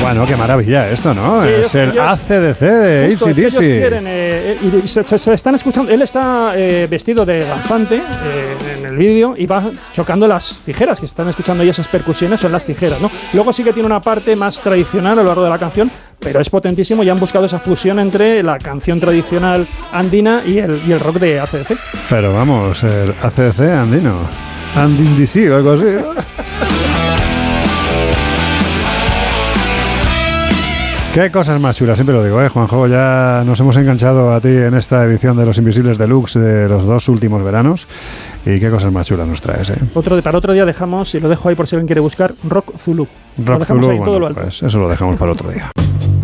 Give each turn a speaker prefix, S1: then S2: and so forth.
S1: Bueno, qué maravilla esto, ¿no?
S2: Sí,
S1: es el ACDC de
S2: justo,
S1: AC/DC.
S2: es que ellos quieren, y se están escuchando. Él está vestido de danzante en el vídeo y va chocando las tijeras, que están escuchando ahí esas percusiones, son las tijeras, ¿no? Luego sí que tiene una parte más tradicional a lo largo de la canción, pero es potentísimo y han buscado esa fusión entre la canción tradicional andina y el rock de AC/DC.
S1: Pero vamos, el ACDC andino. Andindisi o algo así. Qué cosas más chulas, siempre lo digo, Juanjo, ya nos hemos enganchado a ti en esta edición de Los Invisibles Deluxe de los 2 últimos veranos y qué cosas más chulas nos traes,
S2: Para otro día dejamos, y lo dejo ahí por si alguien quiere buscar, Rock Zulu.
S1: Rock Zulu,
S2: ahí todo lo alto.
S1: Pues eso lo dejamos para otro día.